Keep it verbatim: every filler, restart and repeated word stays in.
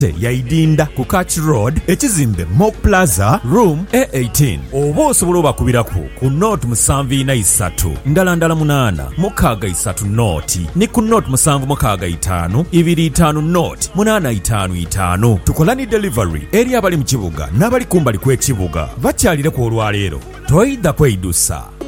Yaidinda ku Catch Road ekizimbe Mo Plaza room A eighteen oba osobola obakubirako ku note musanvu ina isatu ndala ndala munana mukaaga isatu noti ne ku note musanvu mukaaga itanu ibiri itanu note munana itanu itanu tukolani delivery eri abali mu kibuga n'abali kumbali kw'ekibuga bakyalire ku olwaleero toyidda kweyidusa.